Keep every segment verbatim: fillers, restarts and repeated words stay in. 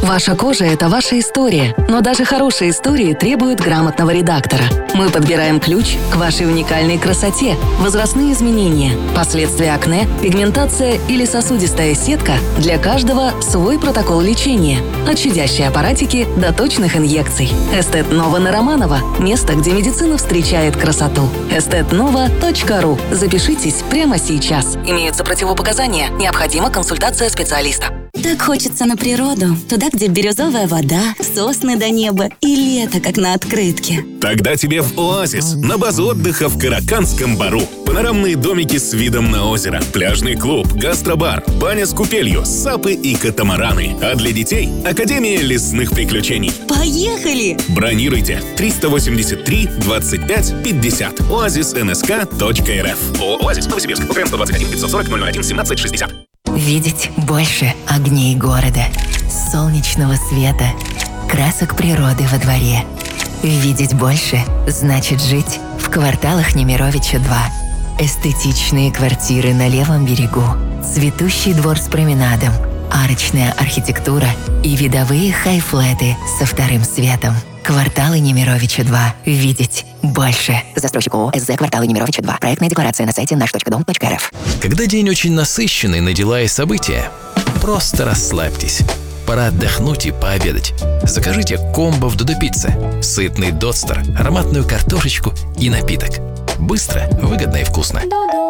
Ваша кожа – это ваша история, но даже хорошие истории требуют грамотного редактора. Мы подбираем ключ к вашей уникальной красоте, возрастные изменения, последствия акне, пигментация или сосудистая сетка – для каждого свой протокол лечения. От щадящей аппаратики до точных инъекций. Эстет Нова на Романова – место, где медицина встречает красоту. эстет нова точка ру. Запишитесь прямо сейчас. Имеются противопоказания. Необходима консультация специалиста. Так хочется на природу, туда, где бирюзовая вода, сосны до неба и лето, как на открытке. Тогда тебе в Оазис, на базу отдыха в Караканском Бару. Панорамные домики с видом на озеро, пляжный клуб, гастробар, баня с купелью, сапы и катамараны. А для детей – Академия лесных приключений. Поехали! Бронируйте триста восемьдесят три двадцать пять пятьдесят. оазис эн эс ка точка эр эф. ООО «Оазис», Новосибирск, УКМ сто двадцать один пятьсот сорок ноль ноль один семнадцать шестьдесят. Видеть больше огней города, солнечного света, красок природы во дворе. Видеть больше значит жить в кварталах Немировича два. Эстетичные квартиры на левом берегу, цветущий двор с променадом, арочная архитектура и видовые хай-флеты со вторым светом. Кварталы Немировича два. Видеть больше. Застройщик ООО «СЗ Кварталы Немировича два». Проектная декларация на сайте наш точка дом точка эр эф. Когда день очень насыщенный на дела и события, просто расслабьтесь. Пора отдохнуть и пообедать. Закажите комбо в Додо Пицце. Сытный дотстер, ароматную картошечку и напиток. Быстро, выгодно и вкусно.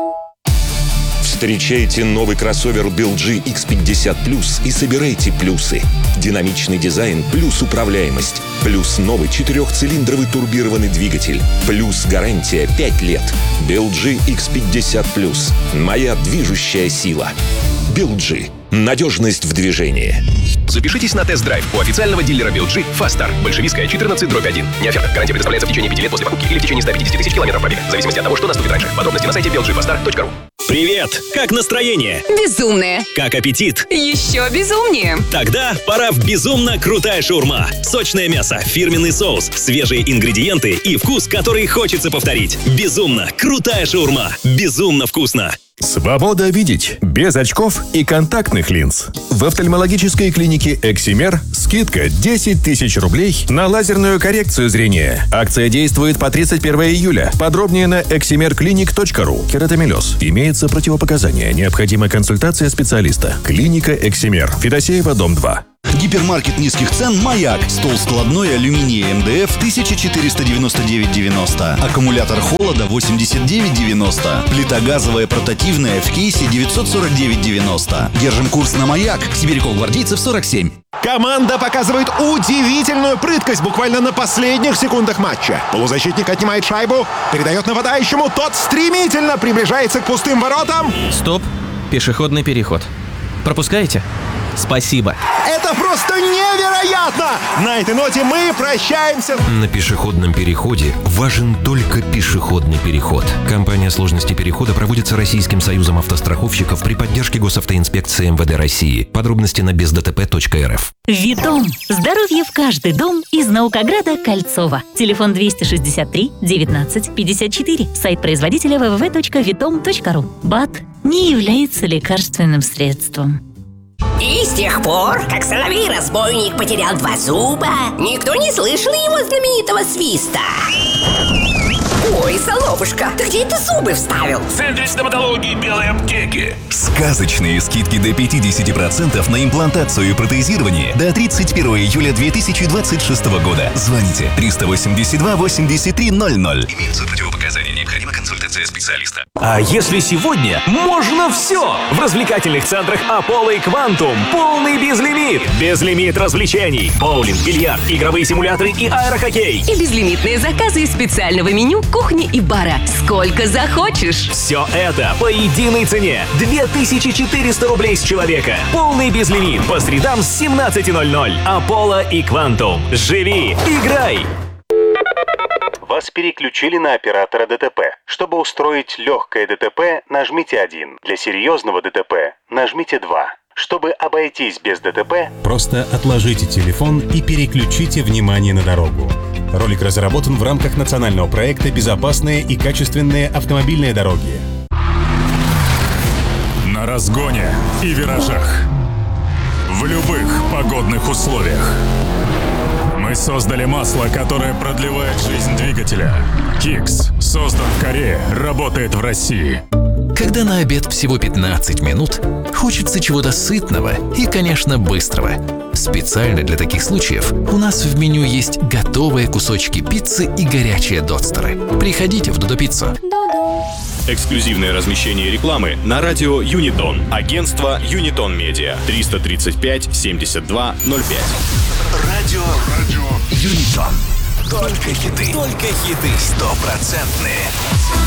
Встречайте новый кроссовер би эл джи икс пятьдесят плюс и собирайте плюсы. Динамичный дизайн плюс управляемость. Плюс новый четырехцилиндровый турбированный двигатель. Плюс гарантия пять лет. би эл джи икс пятьдесят плюс. Моя движущая сила. би эл джи. Надежность в движении. Запишитесь на тест-драйв у официального дилера би эл джи «Фастар». Большевистская, четырнадцать дробь один. Не оферта. Гарантия предоставляется в течение пяти лет после покупки или в течение ста пятидесяти тысяч километров пробега. В зависимости от того, что наступит раньше. Подробности на сайте би эл джи фастар точка ру. Привет! Как настроение? Безумное. Как аппетит? Еще безумнее. Тогда пора в безумно крутая шаурма. Сочное мясо, фирменный соус, свежие ингредиенты и вкус, который хочется повторить. Безумно крутая шаурма. Безумно вкусно. Свобода видеть. Без очков и контактных линз. В офтальмологической клинике «Эксимер» скидка десять тысяч рублей на лазерную коррекцию зрения. Акция действует по тридцать первого июля. Подробнее на эксимер клиник точка ру. Кератомелез. Имеется противопоказания. Необходима консультация специалиста. Клиника «Эксимер». Федосеева, дом два. Гипермаркет низких цен «Маяк». Стол складной алюминия эм дэ эф тысяча четыреста девяносто девять девяносто. Аккумулятор холода восемьдесят девять девяносто. Плита газовая портативная в кейсе девятьсот сорок девять девяносто. Держим курс на «Маяк». Сибиряков Гвардейцев сорок семь. Команда показывает удивительную прыткость буквально на последних секундах матча. Полузащитник отнимает шайбу, передает нападающему, тот стремительно приближается к пустым воротам. Стоп. Пешеходный переход. Пропускаете? Спасибо. Это просто невероятно! На этой ноте мы прощаемся. На пешеходном переходе важен только пешеходный переход. Компания «Сложности перехода» проводится Российским союзом автостраховщиков при поддержке Госавтоинспекции эм вэ дэ России. Подробности на без дэ тэ пэ точка эр эф. Витом. Здоровье в каждый дом из Наукограда Кольцова. Телефон двести шестьдесят три девятнадцать пятьдесят четыре. Сайт производителя дабл ю дабл ю дабл ю точка витом точка ру. БАД не является лекарственным средством. И с тех пор, как соловей-разбойник потерял два зуба, никто не слышал его знаменитого свиста. Ой, Соловушка, ты где это зубы вставил? В центре стоматологии белой аптеки. Сказочные скидки до пятьдесят процентов на имплантацию и протезирование до тридцать первого июля две тысячи двадцать шестого года. Звоните триста восемьдесят два восемьдесят три ноль ноль. Имеются противопоказания. Необходима консультация специалиста. А если сегодня можно все? В развлекательных центрах Apollo и Quantum полный безлимит. Безлимит развлечений. Боулинг, бильярд, игровые симуляторы и аэрохоккей. И безлимитные заказы из специального меню кухни и бара. Сколько захочешь. Все это по единой цене. две тысячи четыреста рублей с человека. Полный безлимит по средам с семнадцати ноль-ноль. Apollo и Quantum. Живи, играй. Вас переключили на оператора дэ тэ пэ. Чтобы устроить легкое дэ тэ пэ, нажмите один. Для серьезного дэ тэ пэ нажмите два. Чтобы обойтись без дэ тэ пэ, просто отложите телефон и переключите внимание на дорогу. Ролик разработан в рамках национального проекта «Безопасные и качественные автомобильные дороги». На разгоне и виражах. в любых погодных условиях. Мы создали масло, которое продлевает жизнь двигателя. Кикс создан в Корее, работает в России. Когда на обед всего пятнадцать минут, хочется чего-то сытного и, конечно, быстрого. Специально для таких случаев у нас в меню есть готовые кусочки пиццы и горячие додстеры. Приходите в Додо Пиццу. Эксклюзивное размещение рекламы на радио Юнитон. Агентство Юнитон Медиа. триста тридцать пять семьдесят два ноль пять. Радио, радио Юнитон. Только хиты. Только хиты. Стопроцентные.